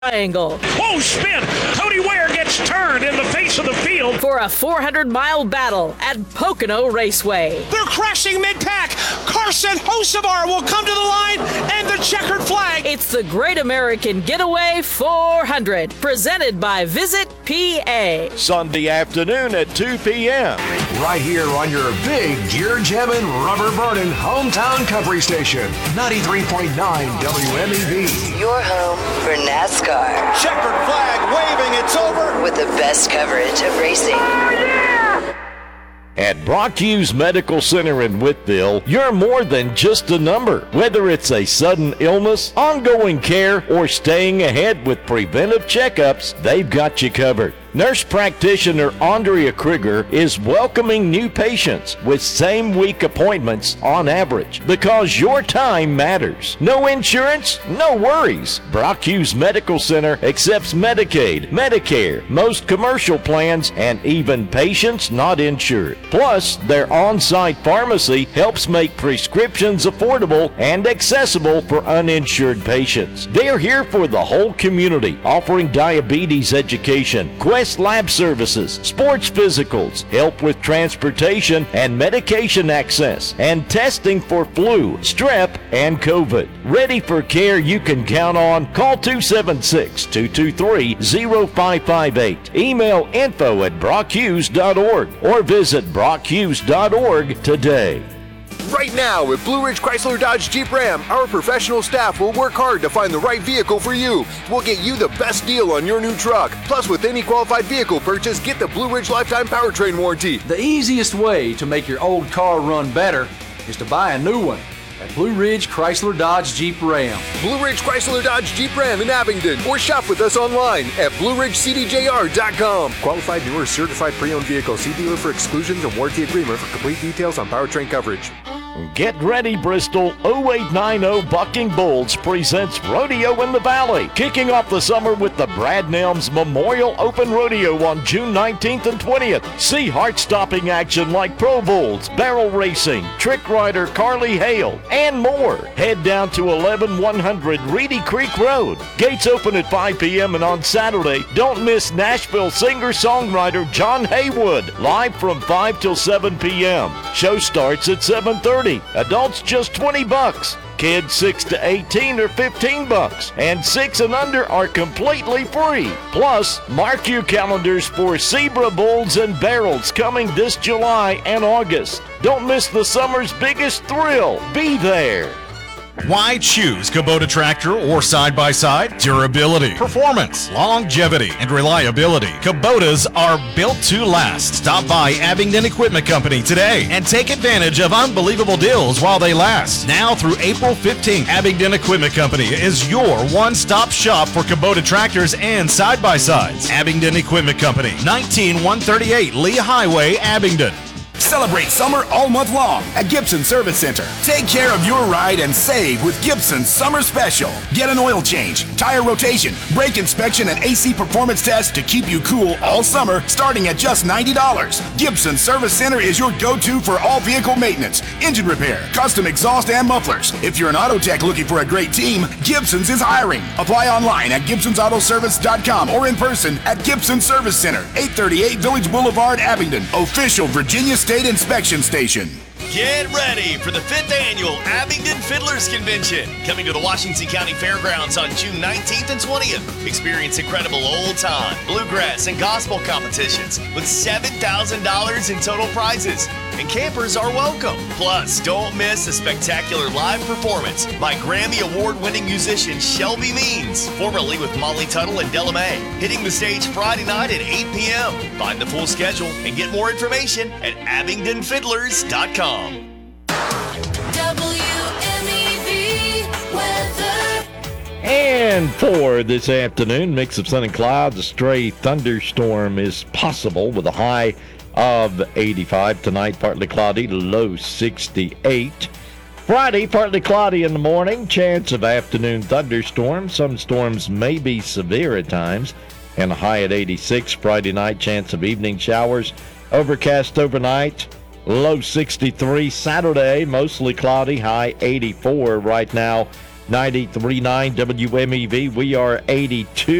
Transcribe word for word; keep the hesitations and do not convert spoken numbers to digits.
Triangle. Oh, spin! Cody Ware gets turned in the face of the field for a four hundred mile battle at Pocono Raceway. They're crashing mid-pack. Carson Hocevar will come to the line and the checkered flag. It's the Great American Getaway four hundred, presented by Visit P A. Sunday afternoon at two p.m. Right here on your big Gear Jamming, Rubber Burning hometown country station, ninety-three point nine W M E V. Your home for NASCAR. Checkered flag waving, it's over. With the best coverage of racing. Oh, yeah! At Brock Hughes Medical Center in Whiteville, you're more than just a number. Whether it's a sudden illness, ongoing care, or staying ahead with preventive checkups, they've got you covered. Nurse practitioner Andrea Krieger is welcoming new patients with same-week appointments on average because your time matters. No insurance? No worries. Brock Hughes Medical Center accepts Medicaid, Medicare, most commercial plans, and even patients not insured. Plus, their on-site pharmacy helps make prescriptions affordable and accessible for uninsured patients. They're here for the whole community, offering diabetes education, Quest Lab Services, sports physicals, help with transportation and medication access, and testing for flu, strep, and COVID. Ready for care you can count on? Call two seven six, two two three, zero five five eight. Email info at brock hughes dot org or visit brock hughes dot org today. Right now at Blue Ridge Chrysler Dodge Jeep Ram, our professional staff will work hard to find the right vehicle for you. We'll get you the best deal on your new truck. Plus, with any qualified vehicle purchase, get the Blue Ridge Lifetime Powertrain Warranty. The easiest way to make your old car run better is to buy a new one at Blue Ridge Chrysler Dodge Jeep Ram. Blue Ridge Chrysler Dodge Jeep Ram in Abingdon, or shop with us online at blue ridge c d j r dot com. Qualified newer certified pre-owned vehicle. See dealer for exclusions and warranty agreement for complete details on powertrain coverage. Get ready, Bristol. oh eight nine oh Bucking Bulls presents Rodeo in the Valley, kicking off the summer with the Brad Nelms Memorial Open Rodeo on June nineteenth and twentieth. See heart-stopping action like Pro Bulls, barrel racing, trick rider Carly Hale, and more. Head down to eleven one hundred Reedy Creek Road. Gates open at five p.m. and on Saturday, don't miss Nashville singer-songwriter John Haywood, live from five till seven p.m. Show starts at seven thirty. Adults just twenty bucks. Kids six to eighteen are fifteen bucks, and six and under are completely free. Plus, mark your calendars for Zebra Bulls and Barrels coming this July and August. Don't miss the summer's biggest thrill. Be there. Why choose Kubota tractor or side-by-side? Durability, performance, longevity, and reliability. Kubotas are built to last. Stop by Abingdon Equipment Company today and take advantage of unbelievable deals while they last. Now through April fifteenth, Abingdon Equipment Company is your one-stop shop for Kubota tractors and side-by-sides. Abingdon Equipment Company, nineteen one thirty-eight Lee Highway, Abingdon. Celebrate summer all month long at Gibson Service Center. Take care of your ride and save with Gibson's Summer Special. Get an oil change, tire rotation, brake inspection, and A C performance test to keep you cool all summer starting at just ninety dollars. Gibson Service Center is your go-to for all vehicle maintenance, engine repair, custom exhaust, and mufflers. If you're an auto tech looking for a great team, Gibson's is hiring. Apply online at gibsons auto service dot com or in person at Gibson Service Center, eight thirty-eight Village Boulevard, Abingdon. Official Virginia State Inspection Station. Get ready for the fifth annual Abingdon Fiddlers Convention, coming to the Washington County Fairgrounds on June nineteenth and twentieth. Experience incredible old-time, bluegrass, and gospel competitions with seven thousand dollars in total prizes. And campers are welcome. Plus, don't miss a spectacular live performance by Grammy Award-winning musician Shelby Means, formerly with Molly Tuttle and Della Mae, hitting the stage Friday night at eight p.m. Find the full schedule and get more information at abingdon fiddlers dot com. W M E V weather. And for this afternoon, mix of sun and clouds, a stray thunderstorm is possible with a high of eighty-five. Tonight, partly cloudy, low sixty-eight. Friday, partly cloudy in the morning, chance of afternoon thunderstorms. Some storms may be severe at times, and a high at eighty-six. Friday night, chance of evening showers. Overcast overnight, low sixty-three. Saturday, mostly cloudy, high eighty-four. Right now, ninety-three point nine W M E V. We are eighty-two.